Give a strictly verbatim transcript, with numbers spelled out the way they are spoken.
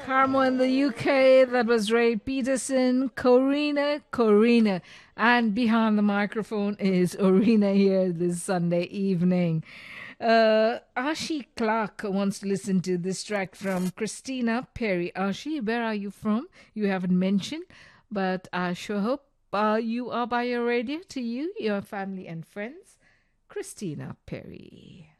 Carmo in the U K. That was Ray Peterson, Corina, Corina. And behind the microphone is Orina here this Sunday evening. Uh, Ashi Clark wants to listen to this track from Christina Perry. Ashi, where are you from? You haven't mentioned, but I sure hope uh, you are by your radio. To you, your family, and friends, Christina Perry.